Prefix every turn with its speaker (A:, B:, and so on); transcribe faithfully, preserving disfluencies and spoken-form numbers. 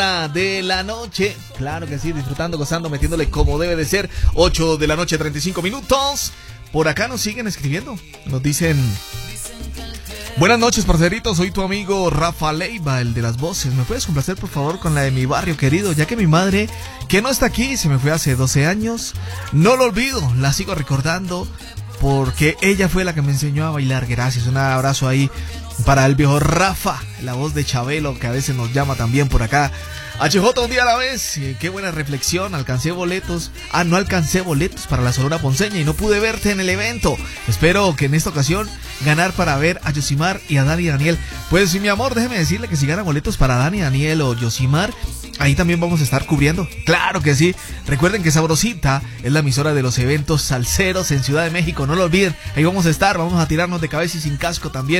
A: De la noche, claro que sí, disfrutando, gozando, metiéndole como debe de ser. Ocho de la noche, treinta y cinco minutos. Por acá nos siguen escribiendo, nos dicen: buenas noches, parceritos, soy tu amigo Rafa Leiva, el de las voces. ¿Me puedes complacer por favor con la de Mi Barrio Querido? Ya que mi madre, que no está aquí, se me fue hace doce años. No lo olvido, la sigo recordando porque ella fue la que me enseñó a bailar. Gracias, un abrazo ahí para el viejo Rafa, la voz de Chabelo, que a veces nos llama también por acá. H J, un día a la vez. Eh, qué buena reflexión. Alcancé boletos. Ah, no alcancé boletos para la Sonora Ponceña y no pude verte en el evento. Espero que en esta ocasión ganar para ver a Yosimar y a Dani y Daniel. Pues, mi amor, déjeme decirle que si gana boletos para Dani, Daniel o Yosimar, ahí también vamos a estar cubriendo. Claro que sí. Recuerden que Sabrosita es la emisora de los eventos salseros en Ciudad de México. No lo olviden. Ahí vamos a estar. Vamos a tirarnos de cabeza y sin casco también.